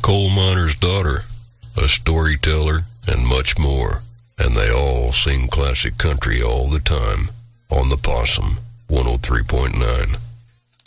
coal miner's daughter, a storyteller, and much more. And they all sing classic country all the time on the Possum 103.9.